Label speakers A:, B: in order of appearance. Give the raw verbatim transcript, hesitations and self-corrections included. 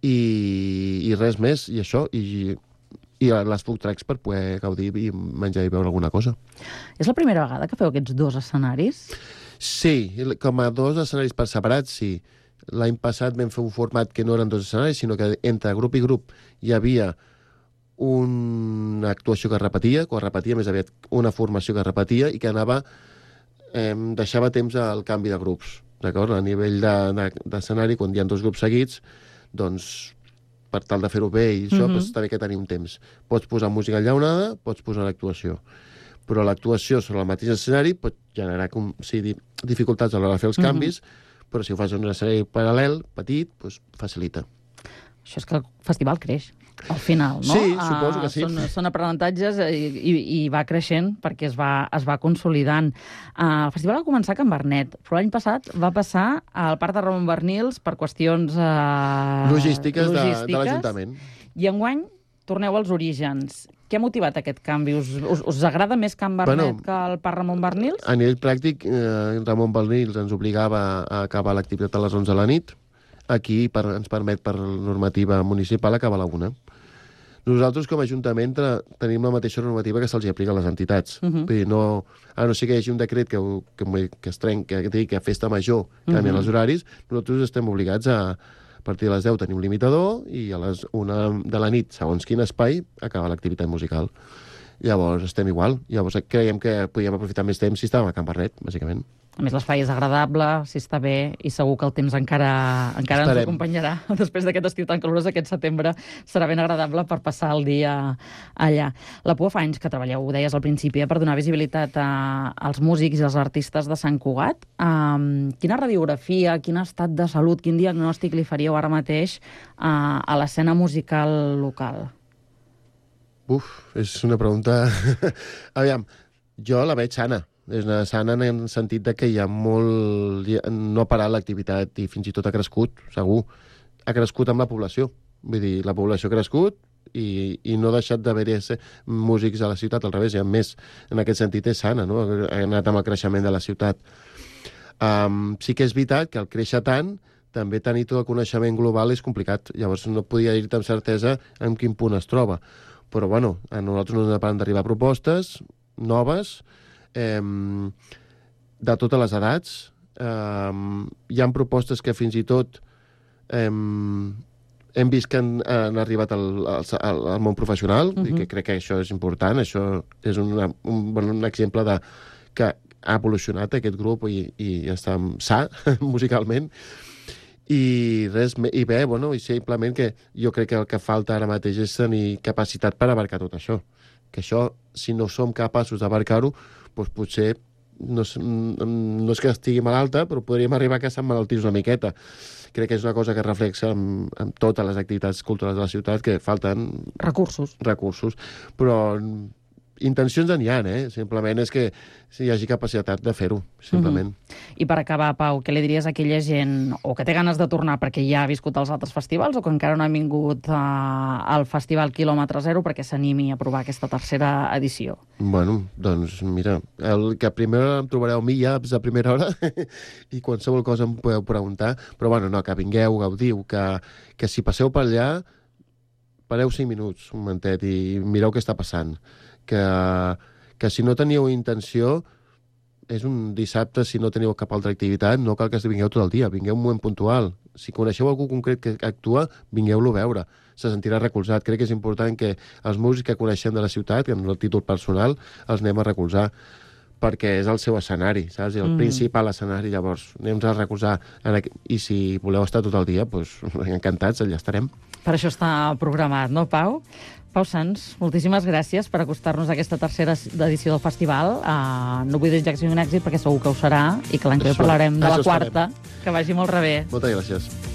A: i, i res més, i això, i, i les food trucks per poder gaudir i menjar i beure alguna cosa.
B: És la primera vegada que feu aquests dos escenaris?
A: Sí, com a dos escenaris per separat, sí. L'any passat vam fer un format que no eren dos escenaris, sinó que entre grup i grup hi havia una actuació que es repetia, que es repetia més aviat una formació que es repetia i que anava, eh, deixava temps al canvi de grups, d'acord? A nivell d'escenari, de, de, quan hi ha dos grups seguits, doncs, per tal de fer-ho bé i això, mm-hmm. doncs, està bé que tenim temps. Pots posar música enllaunada, pots posar l'actuació. Però l'actuació sobre el mateix escenari pot generar com, sí, dificultats a l'hora de fer els mm-hmm. canvis, però si ho fas en un escenari paral·lel, petit, doncs facilita. Això
B: és que el festival creix, al final, no?
A: Sí, suposo que sí.
B: Uh, són, són aprenentatges i, i, i va creixent perquè es va, es va consolidant. Uh, el festival va començar a Can Bernet, però l'any passat va passar al Parc de Ramon Bernils per qüestions uh,
A: logístiques, logístiques de, de l'Ajuntament.
B: I enguany torneu als orígens. Què ha motivat aquest canvi? Us, us, us agrada més Can Bernet bueno, que el Parc Ramon Bernils?
A: A nivell pràctic, eh, Ramon Bernils ens obligava a acabar l'activitat a les onze de la nit. Aquí per, ens permet, per normativa municipal, acabar a la una. Nosaltres, com a Ajuntament, tenim la mateixa normativa que se'ls aplica a les entitats. Uh-huh. Vull dir, no, a no ser que hi hagi un decret que, que, que es trenqui, que digui que a festa major canvien uh-huh. els horaris, nosaltres estem obligats a... A partir de les deu tenim limitador i a les una de la nit, segons quin espai, acaba l'activitat musical. Llavors estem igual. Llavors creiem que podíem aprofitar més temps si estàvem a Can Bernet, bàsicament.
B: A més, l'espai és agradable, si està bé, i segur que el temps encara, encara ens acompanyarà. Després d'aquest estiu tan calorós, aquest setembre serà ben agradable per passar el dia allà. La Pua fa anys que treballeu, ho deies al principi, eh, per donar visibilitat a, als músics i als artistes de Sant Cugat. Um, quina radiografia, quin estat de salut, quin diagnòstic li faríeu ara mateix uh, a l'escena musical local?
A: Uf, és una pregunta... Aviam, jo la veig sana. És una sana en el sentit de que hi ha molt... No ha parat l'activitat i fins i tot ha crescut, segur. Ha crescut amb la població. Vull dir, la població ha crescut i, i no ha deixat d'haver-hi músics a la ciutat, al revés, i a més, en aquest sentit és sana, no? Ha anat amb el creixement de la ciutat. Um, sí que és veritat que al créixer tant, també tenir tot el coneixement global és complicat. Llavors no podia dir-te amb certesa en quin punt es troba. Però, bueno, a nosaltres no ens paren d'arribar propostes noves, eh, de totes les edats. Eh, hi ha propostes que fins i tot eh, hem vist que han, han arribat al, al, al món professional, uh-huh. i que crec que això és important. Això és una, un, bueno, un exemple de que ha evolucionat aquest grup i, i està sa musicalment. I res, i bé, bueno, i simplement que jo crec que el que falta ara mateix és tenir capacitat per abarcar tot això. Que això, si no som capaços d'abarcar-ho, doncs potser no, no és que estigui malalta, però podríem arribar a que s'emmalaltís una miqueta. Crec que és una cosa que reflexa en, en totes les activitats culturals de la ciutat, que falten...
B: Recursos.
A: Recursos. Però intencions n'hi ha, eh? Simplement és que hi hagi capacitat de fer-ho, simplement.
B: Mm-hmm. I per acabar, Pau, què li diries a aquella gent o que té ganes de tornar perquè ja ha viscut els altres festivals o que encara no ha vingut uh, al Festival Quilòmetre Zero perquè s'animi a provar aquesta tercera edició?
A: Bueno, doncs mira, el que primer em trobareu a mi ja a primera hora i qualsevol cosa em podeu preguntar, però bueno, no, que vingueu, gaudiu, que, que si passeu per allà, pareu cinc minuts, un momentet, i mireu què està passant. Que, que si no teníeu intenció, és un dissabte, si no teniu cap altra activitat, no cal que vingueu tot el dia, vingueu un moment puntual. Si coneixeu algú concret que actua, vingueu-lo a veure. Se sentirà recolzat. Crec que és important que els músics que coneixem de la ciutat, que en el títol personal, els anem a recolzar, perquè és el seu escenari, saps? I el mm. principal escenari, llavors, anem a recolzar. I si voleu estar tot el dia, doncs, encantats, allà estarem.
B: Per això està programat, no, Pau? Pau Sans, moltíssimes gràcies per acostar-nos a aquesta tercera edició del festival. Uh, no vull desitjar que sigui un èxit perquè segur que ho serà i que l'any que ve parlarem de la quarta. Que vagi molt rebé.
A: Moltes gràcies.